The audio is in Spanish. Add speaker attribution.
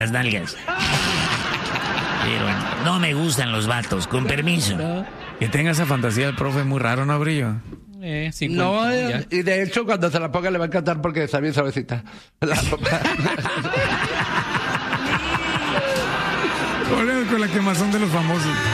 Speaker 1: las nalgas. Pero no me gustan los vatos, con permiso.
Speaker 2: Que tenga esa fantasía del profe es muy raro, ¿no, Brillo?
Speaker 3: 50,
Speaker 4: No,
Speaker 3: ya.
Speaker 4: y de hecho cuando se la ponga le va a encantar porque está bien suavecita.
Speaker 2: Con la quemazón de los famosos.